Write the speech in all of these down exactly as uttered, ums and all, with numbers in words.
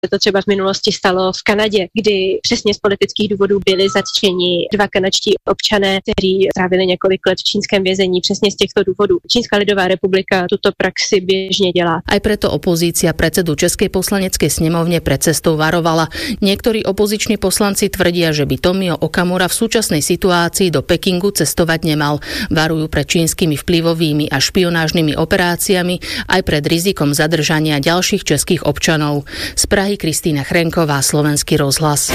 To třeba v minulosti stalo v Kanadě, kdy přesně z politických důvodů byli zatčeni dva kanadští občané, kteří trávili několik let v čínském vězení přesně z těchto důvodů. Čínská lidová republika tuto praxi běžně dělá. Aj preto opozícia predsedu Českej poslaneckej snemovne pred cestou varovala. Niektorí opoziční poslanci tvrdia, že by Tomio Okamura v súčasnej situácii do Pekingu cestovať nemal. Varujú pred čínskymi vplyvovými a špionážnymi operáciami aj pred rizikom zadržania ďalších českých občanov. Z Prahy Kristýna Chrenková, Slovenský rozhlas.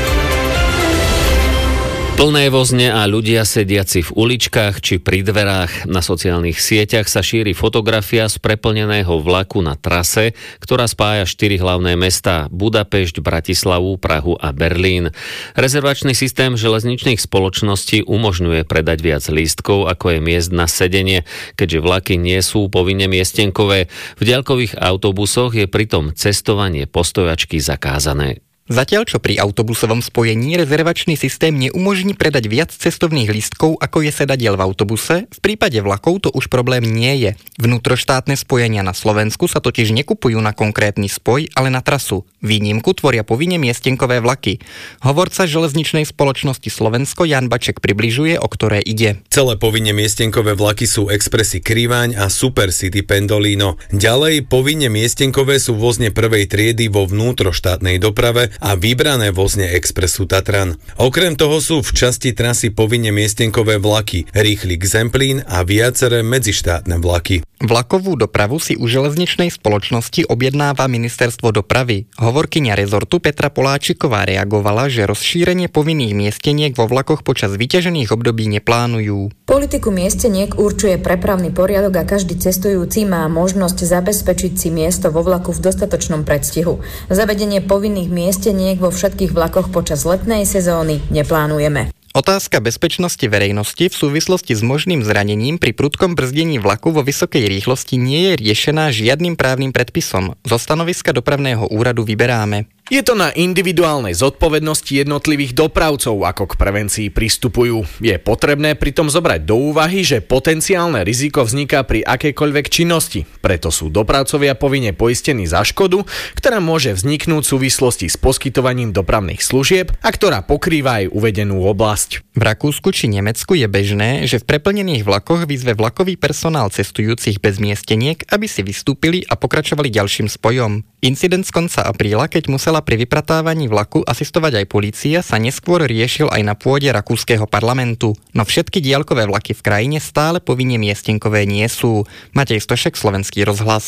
Plné vozne a ľudia sediaci v uličkách či pri dverách. Na sociálnych sieťach sa šíri fotografia z preplneného vlaku na trase, ktorá spája štyri hlavné mestá: Budapešť, Bratislavu, Prahu a Berlín. Rezervačný systém železničných spoločností umožňuje predať viac lístkov, ako je miest na sedenie, keďže vlaky nie sú povinne miestenkové. V diaľkových autobusoch je pritom cestovanie po stojačky zakázané. Zatiaľ, čo pri autobusovom spojení rezervačný systém neumožní predať viac cestovných lístkov, ako je sedadiel v autobuse, v prípade vlakov to už problém nie je. Vnútroštátne spojenia na Slovensku sa totiž nekupujú na konkrétny spoj, ale na trasu. Výnimku tvoria povinne miestenkové vlaky. Hovorca železničnej spoločnosti Slovensko Jan Baček približuje, o ktoré ide. Celé povinne miestenkové vlaky sú Expressy Kriváň a Supercity Pendolino. Ďalej povinne miestenkové sú vozne prvej triedy vo vnútroštátnej doprave a vybrané vozne Expressu Tatran. Okrem toho sú v časti trasy povinne miestenkové vlaky Rýchlik Zemplín a viaceré medzištátne vlaky. Vlakovú dopravu si u železničnej spoločnosti objednáva ministerstvo dopravy. Hovorkyňa rezortu Petra Poláčiková reagovala, že rozšírenie povinných miesteniek vo vlakoch počas vyťažených období neplánujú. Politiku miesteniek určuje prepravný poriadok a každý cestujúci má možnosť zabezpečiť si miesto vo vlaku v dostatočnom predstihu. Zavedenie povinných miesteniek vo všetkých vlakoch počas letnej sezóny neplánujeme. Otázka bezpečnosti verejnosti v súvislosti s možným zranením pri prudkom brzdení vlaku vo vysokej rýchlosti nie je riešená žiadnym právnym predpisom. Zo stanoviska dopravného úradu vyberáme. Je to na individuálnej zodpovednosti jednotlivých dopravcov, ako k prevencii pristupujú. Je potrebné pritom zobrať do úvahy, že potenciálne riziko vzniká pri akejkoľvek činnosti. Preto sú dopravcovia povinne poistení za škodu, ktorá môže vzniknúť v súvislosti s poskytovaním dopravných služieb a ktorá pokrýva aj uvedenú oblasť. V Rakúsku či Nemecku je bežné, že v preplnených vlakoch vyzve vlakový personál cestujúcich bez miesteniek, aby si vystúpili a pokračovali ďalším spojom. Incident z konca apríla, keď musela pri vypratávaní vlaku asistovať aj polícia, sa neskôr riešil aj na pôde rakúskeho parlamentu. No všetky diaľkové vlaky v krajine stále povinne miestenkové nie sú. Matej Stošek, Slovenský rozhlas.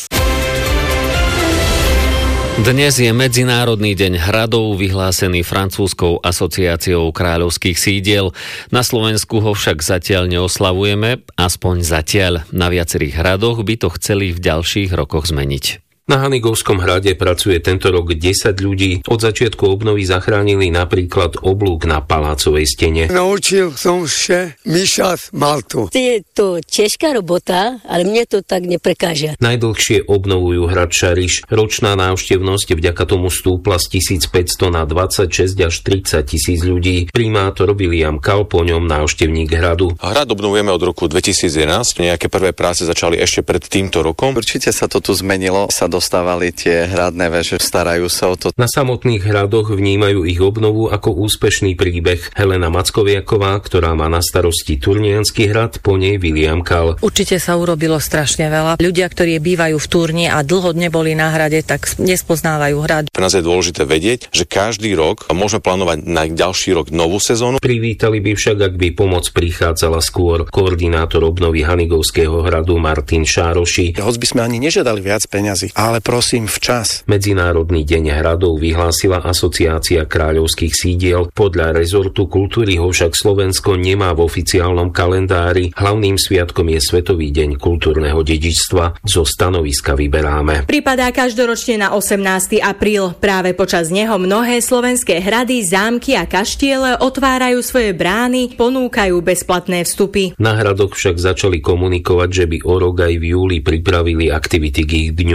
Dnes je Medzinárodný deň hradov, vyhlásený francúzskou asociáciou kráľovských sídiel. Na Slovensku ho však zatiaľ neoslavujeme, aspoň zatiaľ. Na viacerých hradoch by to chceli v ďalších rokoch zmeniť. Na Hanigovskom hrade pracuje tento rok desať ľudí. Od začiatku obnovy zachránili napríklad oblúk na palácovej stene. Naučil som sa myšať maltu. Je to ťažká robota, ale mne to tak neprekáža. Najdlhšie obnovujú hrad Šariš. Ročná návštevnosť vďaka tomu stúpla z tisícpäťsto na dvadsaťšesť až tridsať tisíc ľudí. Primátor William Kal, po ňom návštevník hradu. Hrad obnovujeme od roku dvetisícjedenásť. Nejaké prvé práce začali ešte pred týmto rokom. Určite sa to tu zmenilo. Sa dostávali tie hradné veže, starajú sa o to. Na samotných hradoch vnímajú ich obnovu ako úspešný príbeh. Helena Mackoviaková, ktorá má na starosti Turniansky hrad, po nej William Kal. Určite sa urobilo strašne veľa. Ľudia, ktorí bývajú v Turni a dlho neboli na hrade, tak nespoznávajú hrad. Pre nás je dôležité vedieť, že každý rok môžeme plánovať na ďalší rok novú sezónu. Privítali by však, ak by pomoc prichádzala skôr. Koordinátor obnovy Hanigovského hradu Martin Šároši. Hoď by sme ani nežiadali viac peňazí, ale prosím včas. Medzinárodný deň hradov vyhlásila Asociácia kráľovských sídiel. Podľa rezortu kultúry ho však Slovensko nemá v oficiálnom kalendári. Hlavným sviatkom je Svetový deň kultúrneho dedičstva. Zo stanoviska vyberáme. Pripadá každoročne na osemnásteho apríl. Práve počas neho mnohé slovenské hrady, zámky a kaštiele otvárajú svoje brány, ponúkajú bezplatné vstupy. Na hradoch však začali komunikovať, že by o rok aj v júli pripravili aktivity k ich dňu.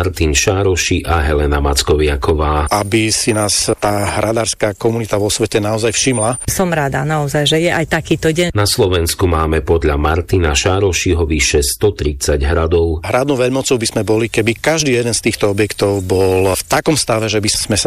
Martin Šároši a Helena Mackoviaková. Aby si nás tá hradárska komunita vo svete naozaj všimla. Som rada naozaj, že je aj takýto deň. Na Slovensku máme podľa Martina Šárošiho vyše stotridsať hradov. Hradnou veľmocou by sme boli, keby každý jeden z týchto objektov bol v takom stave, že by sme sa